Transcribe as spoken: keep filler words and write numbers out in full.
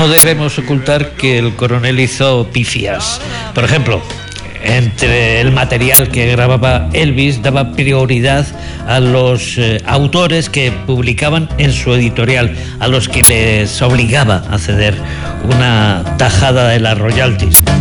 no debemos ocultar que el coronel hizo pifias. Por ejemplo, entre el material que grababa Elvis, daba prioridad a los eh, autores que publicaban en su editorial, a los que les obligaba a ceder una tajada de las royalties.